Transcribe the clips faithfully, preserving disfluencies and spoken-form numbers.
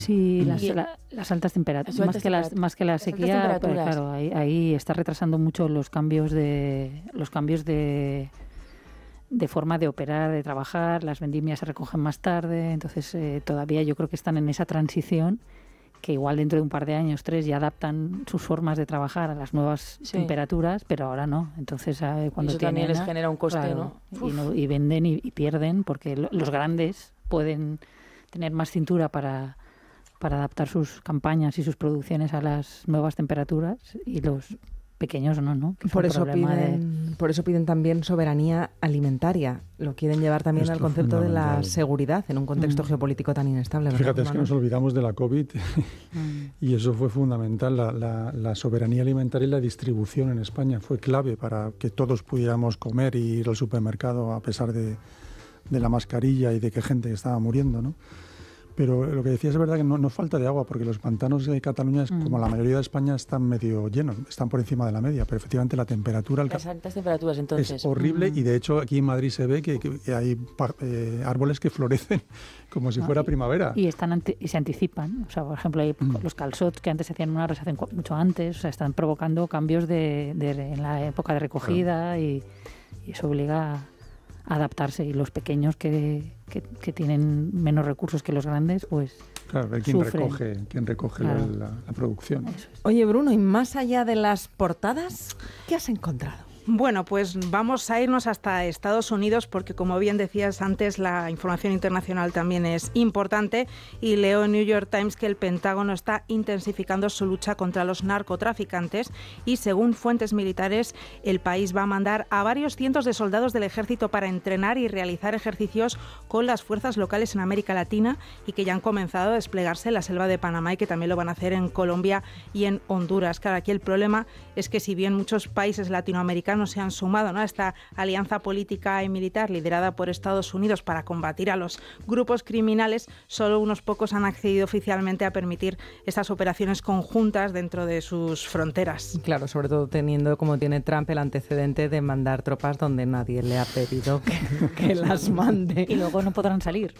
Sí, las, la, las altas temperaturas, más, altas que las, más que la las sequía, pues, claro, ahí, ahí está retrasando mucho los cambios de los cambios de, de forma de operar, de trabajar. Las vendimias se recogen más tarde, entonces eh, todavía yo creo que están en esa transición, que igual dentro de un par de años, tres, ya adaptan sus formas de trabajar a las nuevas sí. temperaturas, pero ahora no. Entonces eh, cuando eso tienen, también les genera un coste, claro, ¿no? Y, no, y venden y, y pierden, porque lo, los grandes pueden tener más cintura para para adaptar sus campañas y sus producciones a las nuevas temperaturas, y los pequeños no, ¿no? Por eso piden, de... por eso piden también soberanía alimentaria. Lo quieren llevar también Esto al concepto de la seguridad en un contexto mm. geopolítico tan inestable. Fíjate, es que nos olvidamos de la COVID y eso fue fundamental. La, la, la soberanía alimentaria y la distribución en España fue clave para que todos pudiéramos comer y ir al supermercado a pesar de, de la mascarilla y de que gente estaba muriendo, ¿no? Pero lo que decías es verdad que no, no falta de agua, porque los pantanos de Cataluña, mm. como la mayoría de España, están medio llenos, están por encima de la media, pero efectivamente la temperatura... Las altas temperaturas, entonces. Es horrible mm. y de hecho aquí en Madrid se ve que, que, que hay eh, árboles que florecen como si no, fuera y, primavera. Y están anti, y se anticipan, o sea, por ejemplo, hay mm. los calçots que antes se hacían una hora, se hacen mucho antes, o sea, están provocando cambios de, de, de, en la época de recogida, claro. y, y eso obliga a adaptarse, y los pequeños que, que, que tienen menos recursos que los grandes, pues claro, hay quien sufren. recoge, quien recoge claro. la, la, la producción. Es. Oye, Bruno, y más allá de las portadas, ¿qué has encontrado? Bueno, pues vamos a irnos hasta Estados Unidos, porque como bien decías antes, la información internacional también es importante, y leo en New York Times que el Pentágono está intensificando su lucha contra los narcotraficantes, y según fuentes militares, el país va a mandar a varios cientos de soldados del ejército para entrenar y realizar ejercicios con las fuerzas locales en América Latina, y que ya han comenzado a desplegarse en la selva de Panamá y que también lo van a hacer en Colombia y en Honduras. Claro, aquí el problema es que si bien muchos países latinoamericanos no se han sumado, ¿no?, a esta alianza política y militar liderada por Estados Unidos para combatir a los grupos criminales, solo unos pocos han accedido oficialmente a permitir estas operaciones conjuntas dentro de sus fronteras. Claro, sobre todo teniendo, como tiene Trump, el antecedente de mandar tropas donde nadie le ha pedido que, que las mande. Y luego no podrán salir.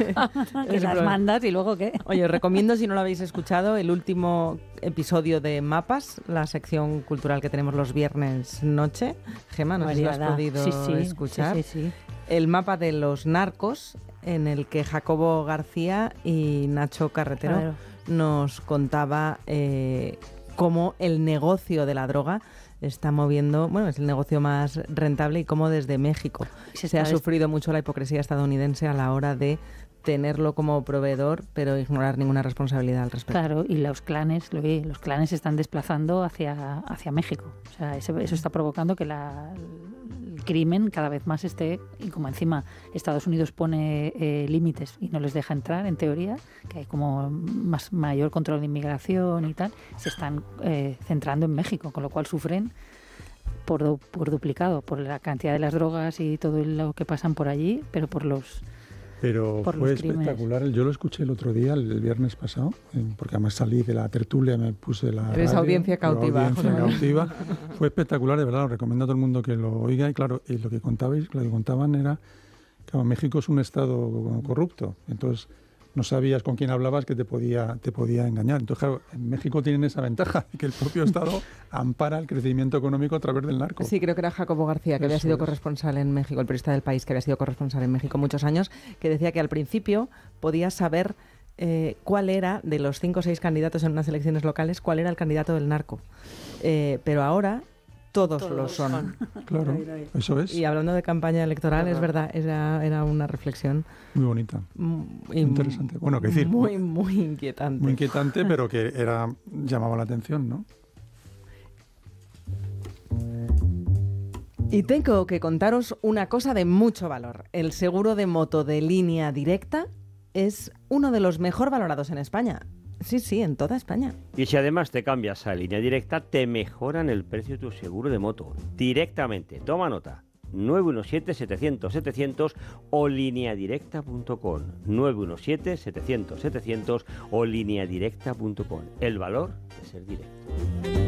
Que las mandas y luego ¿qué? Oye, os recomiendo, si no lo habéis escuchado, el último episodio de Mapas, la sección cultural que tenemos los viernes noche. Gemma, no sé si lo has podido sí, sí, escuchar. Sí, sí, sí. El mapa de los narcos, en el que Jacobo García y Nacho Carretero claro. nos contaba eh, cómo el negocio de la droga está moviendo, bueno, es el negocio más rentable, y cómo desde México se, se ha sufrido mucho la hipocresía estadounidense a la hora de tenerlo como proveedor, pero ignorar ninguna responsabilidad al respecto. Claro, y los clanes, lo vi, los clanes se están desplazando hacia, hacia México. O sea, eso, eso está provocando que la, el crimen cada vez más esté, y como encima Estados Unidos pone eh, límites y no les deja entrar, en teoría, que hay como más mayor control de inmigración y tal, se están eh, centrando en México, con lo cual sufren por, por duplicado, por la cantidad de las drogas y todo lo que pasan por allí, pero por los... Pero fue espectacular. Yo lo escuché el otro día, el, el viernes pasado, porque además salí de la tertulia, me puse la Eres radio, audiencia cautiva. Audiencia cautiva. Fue espectacular, de verdad, lo recomiendo a todo el mundo que lo oiga. Y claro, y lo que contabais, lo que contaban era que México es un estado corrupto. Entonces no sabías con quién hablabas que te podía, te podía engañar. Entonces, claro, en México tienen esa ventaja, que el propio Estado ampara el crecimiento económico a través del narco. Sí, creo que era Jacobo García, que Eso había sido es. corresponsal en México, el periodista del País, que había sido corresponsal en México muchos años, que decía que al principio podías saber eh, cuál era, de los cinco o seis candidatos en unas elecciones locales, cuál era el candidato del narco. Eh, pero ahora... Todos, Todos lo son. son. Claro, eso es. Y hablando de campaña electoral, claro. es verdad, era, era una reflexión... Muy bonita, muy interesante. Bueno, qué decir... Muy, muy inquietante. Muy inquietante, pero que era llamaba la atención, ¿no? Y tengo que contaros una cosa de mucho valor. El seguro de moto de Línea Directa es uno de los mejor valorados en España. Sí, sí, en toda España. Y si además te cambias a Línea Directa, te mejoran el precio de tu seguro de moto directamente. Toma nota. nueve uno siete, setecientos, setecientos o lineadirecta punto com. nueve uno siete, setecientos, setecientos o lineadirecta punto com. El valor de ser directo.